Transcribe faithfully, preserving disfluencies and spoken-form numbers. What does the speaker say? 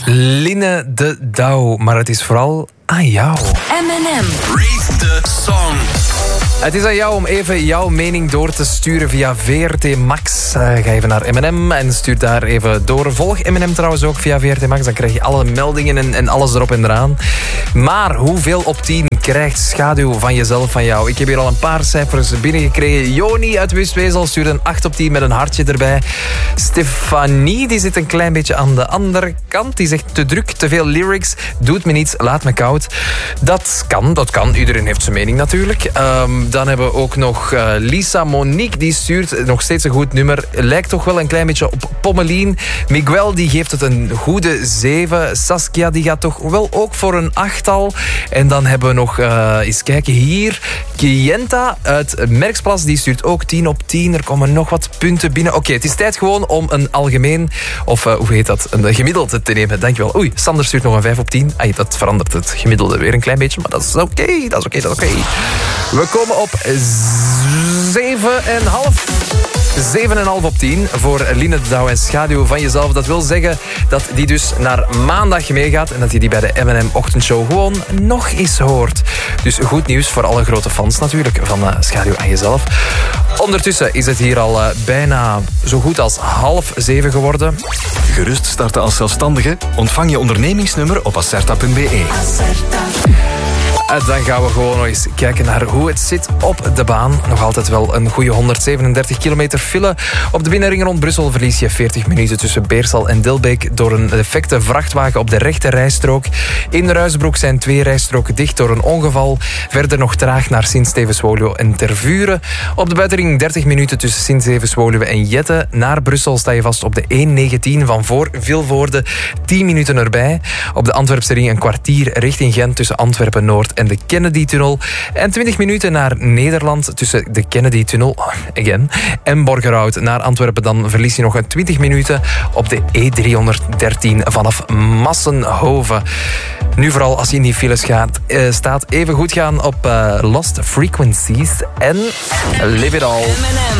Line de Douw, maar het is vooral aan jou. M en M. Rate the song. Het is aan jou om even jouw mening door te sturen via V R T Max. Uh, ga even naar M en M en stuur daar even door. Volg M en M trouwens ook via V R T Max. Dan krijg je alle meldingen en, en alles erop en eraan. Maar hoeveel op tien krijgt Schaduw van jezelf van jou? Ik heb hier al een paar cijfers binnengekregen. Joni uit Wustwezel stuurt een acht op tien met een hartje erbij. Stefanie die zit een klein beetje aan de andere kant. Die zegt te druk, te veel lyrics. Doet me niets, laat me koud. Dat kan, dat kan. Iedereen heeft zijn mening natuurlijk. Um, dan hebben we ook nog uh, Lisa Monique. Die stuurt nog steeds een goed nummer. Lijkt toch wel een klein beetje op Pommelien. Miguel die geeft het een goede zeven. Saskia die gaat toch wel ook voor een achttal. En dan hebben we nog, uh, eens kijken hier. Kienta uit Merksplas. Die stuurt ook tien op tien. Er komen nog wat punten binnen. Oké, okay, het is tijd gewoon om een algemeen, of uh, hoe heet dat, een gemiddelde te nemen. Dankjewel. Oei, Sander stuurt nog een vijf op tien. Ay, dat verandert het gemiddelde weer een klein beetje. Maar dat is oké, okay, dat is oké, okay, dat is oké. Okay. We komen op zeven komma vijf. zeven komma vijf op tien voor Line de Douw en Schaduw van jezelf. Dat wil zeggen dat die dus naar maandag meegaat en dat je die bij de M en M ochtendshow gewoon nog eens hoort. Dus goed nieuws voor alle grote fans natuurlijk van uh, Schaduw aan jezelf. Ondertussen is het hier al uh, bijna zo goed als half zeven geworden. Gerust starten als zelfstandige? Ontvang je ondernemingsnummer op acerta punt b e. Dan gaan we gewoon nog eens kijken naar hoe het zit op de baan. Nog altijd wel een goede honderdzevenendertig kilometer file. Op de binnenring rond Brussel verlies je veertig minuten tussen Beersel en Dilbeek door een defecte vrachtwagen op de rechte rijstrook. In Ruisbroek zijn twee rijstroken dicht door een ongeval. Verder nog traag naar Sint-Stevens-Woluwe en Tervuren. Op de buitenring dertig minuten tussen Sint-Stevens-Woluwe en Jette. Naar Brussel sta je vast op de één negentien van voor Vilvoorde. tien minuten erbij. Op de Antwerpse ring een kwartier richting Gent tussen Antwerpen-Noord en de Kennedy-tunnel. En twintig minuten naar Nederland tussen de Kennedy-tunnel again, en Borgerhout. Naar Antwerpen dan verlies je nog een twintig minuten op de E driehonderddertien vanaf Massenhoven. Nu vooral als je in die files gaat, uh, staat even goed gaan op uh, Lost Frequencies en Live It All.